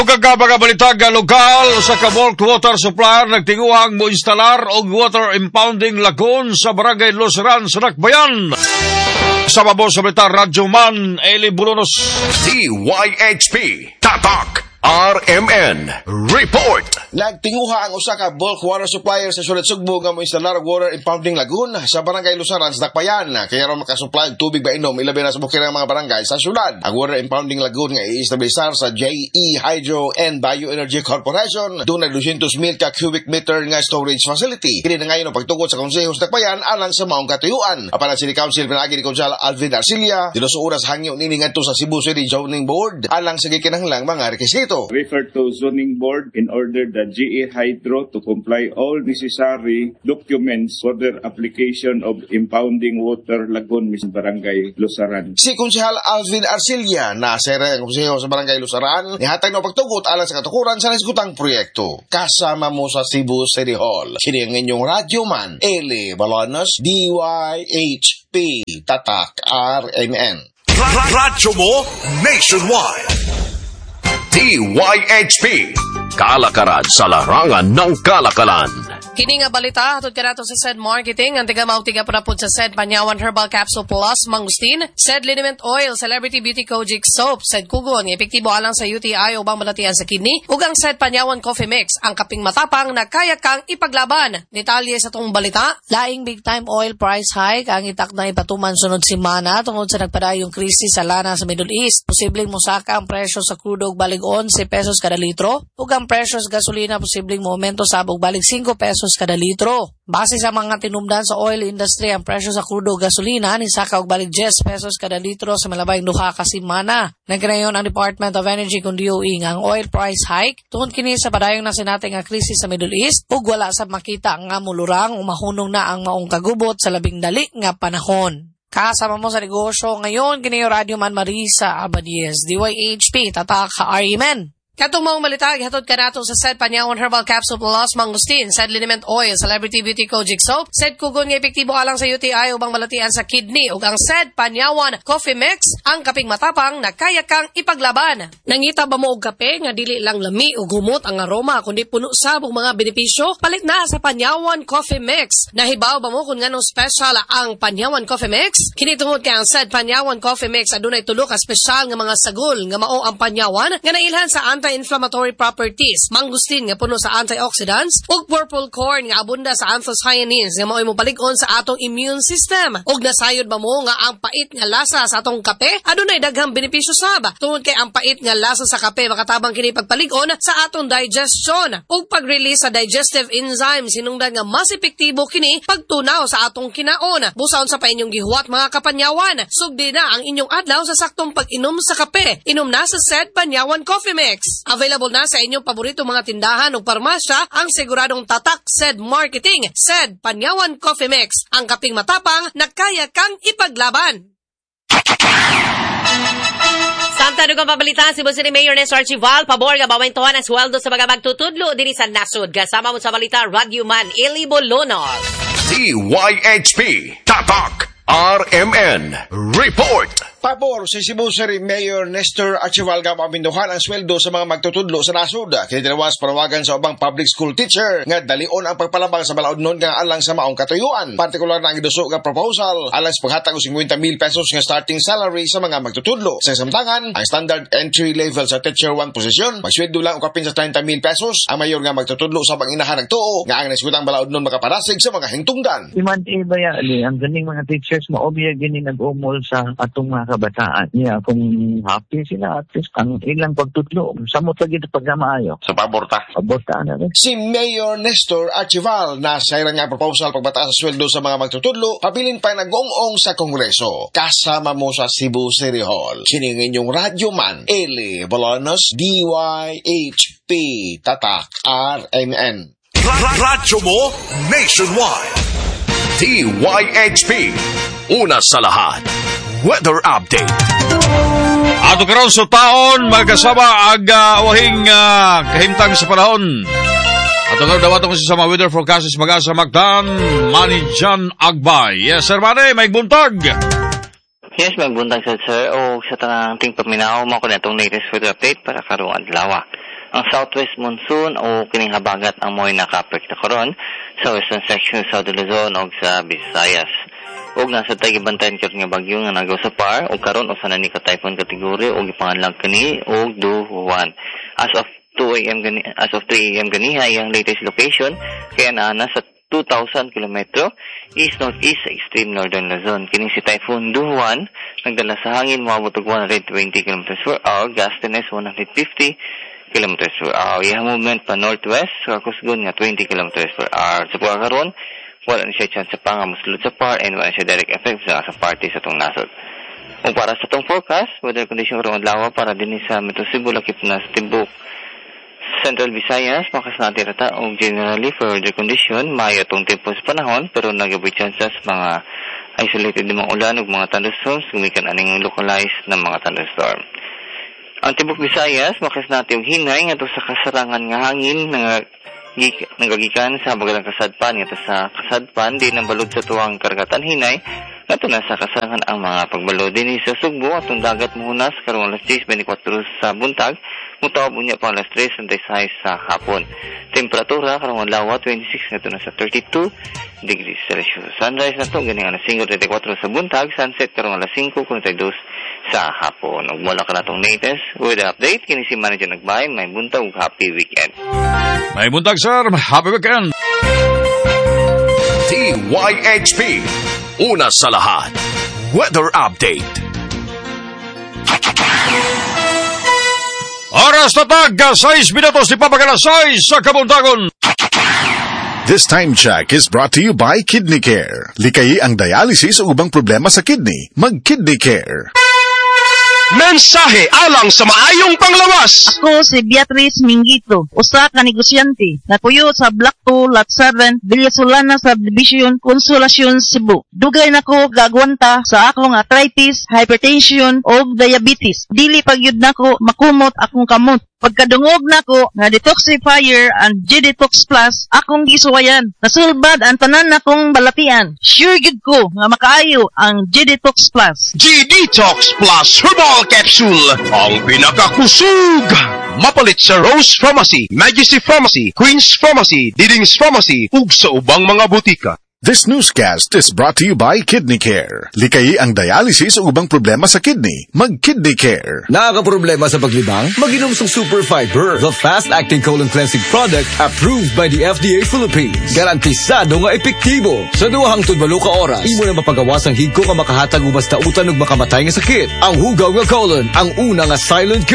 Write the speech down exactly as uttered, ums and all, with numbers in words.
Kagabagabalitag lokal sa Kabulk Water Supplier nagtinguhang mo instalar og water impounding lagoon sa Barangay Lusaran sa Nakbayan. Sa babo sa balita Radyo Man, Eli Bulunos. D Y H P Tatak R M N Report. Nagtinguha ang usa ka bulk water supplier sa Sulat Sugbo nga mo instalar og water impounding lagoon sa Barangay Lusaran sa Dakbayan. Kaya raw makasupply og tubig ba inom ilabi na sa bukid ng mga barangay sa syudad. Ang water impounding lagoon nga i-establisar sa J E Hydro and Bioenergy Corporation dunay two hundred mil ka cubic meter nga storage facility. Kini na ngayon ang pagtugod sa konseho sa Dakbayan alang sa maong katuyuan. Apan ang City Council pinagi ni Konsehal Alvin Arcilia dilos oras hangyo nini ngadto sa Cebu City Zoning Board alang sa gikinahanglang mga rekisito. Refer to Zoning Board in order that G A Hydro to comply all necessary documents for their application of impounding water lagoon in Barangay Lusaran. Si Konsehal Alvin Arcilia na sere ang konseho sa Barangay Lusaran nihatag na pagtugot alang sa katukuran sa nasgutang proyekto. Kasama mo sa Cebu City Hall. Sini ang inyong Radyo Man, Eli Balonos, D Y H P Tatak R M N. Radyo mo nationwide. D Y H P Kalakaran sa larangan ng kalakalan. Kini nga balita hatod kanato sa S E D Marketing ang tiga mautiga pa pod sa S E D Panyawan Herbal Capsule Plus Mangustin, S E D Liniment Oil, Celebrity Beauty Kojic Soap, S E D Kugon, epektibo alang sa U T I o bang balatian sa kidney, ug ang S E D Panyawan Coffee Mix, ang kaping matapang na kaya kang ipaglaban. Detalye sa tong balita, laing big time oil price hike ang itak na ipatuman sunod semana tungod sa nagpadayong krisis sa lana sa Middle East. Posibleng mosaka ang presyo sa crude og balig eleven pesos kada litro, ug ang presyo sa gasolina posibleng momento sabog balig five pesos kada litro. Base sa mga tinumdan sa oil industry, ang presyo sa crudo gasolina ni saka og balig ten pesos kada litro sa malabayng duha ka semana. Nagkanayon ang Department of Energy kung D O E nga ang oil price hike tungod kini sa padayong na sinati nga krisis sa Middle East ug wala sa makita nga mulurang umahunong na ang maong kagubot sa labing dali nga panahon. Kasama mo sa negosyo ngayon kini Radio Man Marisa Abadies, D Y H P Tatak R M N. Katong mga malita, gihatod ka nato sa S E D Panyawan Herbal Capsule Plus Mangustin, S E D Liniment Oil, Celebrity Beauty Kojic Soap, S E D Kugon nga epektibo alang sa U T I ubang malatian sa kidney, ug ang S E D Panyawan Coffee Mix, ang kaping matapang na kaya kang ipaglaban. Nangita ba mo og kape nga dili lang lami ug humot ang aroma kundi puno sabong mga benepisyo? Palit na sa Panyawan Coffee Mix. Nahibaw ba mo kung nganong special ang Panyawan Coffee Mix? Kini tungod kay ang S E D Panyawan Coffee Mix adunay tulo ka special nga mga sagol nga mao ang panyawan nga nailhan sa anti-inflammatory properties, mangustin nga puno sa antioxidants, ug purple corn nga abunda sa anthocyanins nga mao'y mopalig-on sa atong immune system. Ug nasayod ba mo nga ang pait nga lasa sa atong kape adunay daghang benepisyo sab. Tungod kay ang pait nga lasa sa kape makatabang kini pagpalig-on sa atong digestion ug pag-release sa digestive enzymes hinungdan nga mas epektibo kini pagtunaw sa atong kinaon. Busaon sa pa inyong gihuwat mga kapanyawan, sugdi na ang inyong adlaw sa saktong pag-inom sa kape. Inom na sa S E D Panyawan Coffee Mix. Available na sa inyong paborito mga tindahan o parmasya ang siguradong tatak S E D Marketing, S E D Panyawan Coffee Mix, ang kaping matapang na kaya kang ipaglaban. Samtang kung pabalitan, Cebu City Mayor Nestor Archival, pabor nga bawaintuhan ang sweldo sa mga magtutudlo diri sa nasod. Kasama mo sa balita, Radio Man, Eli Bolonos. D Y H P Tatak R M N Report. Pabor si Cebu City Mayor Nestor Archival nga mapinduhan ang sweldo sa mga magtutudlo sa nasod. Kinitinawas panawagan sa ubang public school teacher nga dalion ang pagpalabang sa balaod nun nga alang sa maong katuyuan. Partikular na ang iduso nga proposal alang sa paghatag og fifty mil pesos nga starting salary sa mga magtutudlo. Sa samtangan, ang standard entry level sa teacher one position magsweldo lang og kapin sa thirty mil pesos. Ang mayor nga magtutudlo sa panginahan nagtuo nga ang nasgutang balaod nun makaparasig sa mga hingtungdan. Iman iba ya ali ang ganing mga teachers maobya gini nag-umol sa atong mga kabataan niya kung happy sila at least ang ilang pagtutlo samot lagi ito pagkamaayo sa paborta paborta na rin. Si Mayor Nestor Archival na sayra nga proposal pagbataas sa sweldo sa mga magtutudlo pabilin pa nag-ong-ong sa Kongreso kasama mo sa Cebu City Hall. Sining inyong Radio Man Eli Bolonos, D Y H P Tatak R M N. Radyo mo nationwide. D Y H P una sa lahat. Weather update. Ato karon sa taon magkasama ag uh, wahing uh, kahimtang sa panahon. Ato karon dawaton ko sa mga weather forecasts mag-asa Magdan Manijan Agbay. Yes sir Manny, may buntag. Yes, may buntag sir sir o sa tanang ting paminaw mo ko na itong latest weather update para karong adlaw. Ang southwest monsoon o kining habagat ang mo'y naka-apekto karon sa western section sa Luzon o sa Visayas. Og nasa tay gibantayan karon nga bagyo nga nagaw sa par og karon usa na ni ka typhoon category og ipanganlag kani og Duhuan. As of two a.m. gani as of three a.m. ganiha iyang latest location kaya naa na sa two thousand kilometro east northeast sa extreme northern Luzon. Kini si Typhoon Duhuan nagdala sa hangin moabot og one hundred twenty kilometers per hour, gustiness one hundred fifty kilometers per hour. Iyang movement pa northwest sa kusgon nga twenty kilometers per hour. Sa pagkakaroon wala na siya chance sa panga musulod sa par and wala siya direct effect sa sa party sa tong nasod. Kung para sa tong forecast, weather condition karong adlaw para dinhi sa Metro Cebu lakip na sa tibok Central Visayas, makas natin rata o generally for weather condition, maayo itong tempo sa panahon pero nagabay chances mga isolated ng mga ulan o mga thunderstorms, gumikan aning localized na mga thunderstorm. Ang tibok Visayas, makas natin yung hinay nga sa kasarangan nga hangin nga nagagikan sa bagalang kasadpan ito sa kasadpan din ang balod sa tuwang karagatan hinay nato na sa kasarangan ang mga pagbalod din sa Sugbo at ang dagat muhunas karong alas ten twenty-four sa buntag mutawab unya pa alas tres sa hapon. Temperatura karong adlaw twenty-six nato na sa thirty-two degrees Celsius. Sunrise nato ganing alas five thirty-four sa buntag, sunset karong alas five forty-two sa hapon. Ug wala ka natong latest weather update kini si Manager Nagbay, may buntag ug happy weekend. May buntag sir, happy weekend. D Y H P, una sa lahat, weather update. Oras na tag, six minutos di pa pagkalas six sa kabuntagon. This time check is brought to you by Kidney Care. Likayi ang dialysis o ubang problema sa kidney. Mag-Kidney Care. Mensahe alang sa maayong panglawas. Ako si Beatrice Mingito, usa ka negosyante, napuyo sa Block two, Lot seven, Villasolana Subdivision, Consolacion, Cebu. Dugay nako gagwanta sa akong arthritis, hypertension o diabetes. Dili pagyud nako makumot akong kamot. Pagkadungog nako nga detoxifier and G-Detox Plus akong gisuwayan. Nasulbad ang tanan nakong balatian. Sure gid ko nga makaayo ang G-Detox Plus. G-Detox Plus Herbal Capsule, ang pinakakusog. Mapalit sa Rose Pharmacy, Majesty Pharmacy, Queen's Pharmacy, Diding's Pharmacy, ug sa ubang mga butika. This newscast is brought to you by Kidney Care. Likayi ang dialysis o ubang problema sa kidney. Mag-Kidney Care. Nakakaproblema sa paglibang? Mag-inom sa Super Fiber, the fast-acting colon cleansing product approved by the F D A Philippines. Garantisado nga epektibo. Sa duhang tudbalo ka oras, imo na mapagawas ang higko ka makahatag ubas tautan ug makamatay nga sakit. Ang hugaw nga colon, ang una nga silent